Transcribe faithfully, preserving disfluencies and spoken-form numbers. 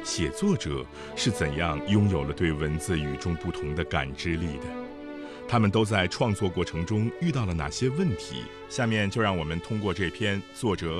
写作者是怎样拥有了对文字与众不同的感知力的？他们都在创作过程中遇到了哪些问题？下面就让我们通过这篇作者